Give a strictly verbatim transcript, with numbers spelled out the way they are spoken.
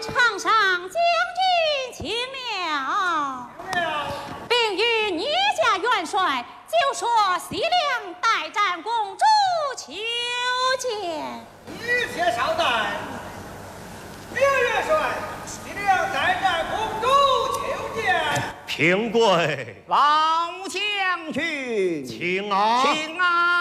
场上将军请了，并与聂家元帅就说西凉待战公主求见。 一切稍待，聂元帅，西凉待战公主求见。 平贵， 老将军， 请啊， 请啊。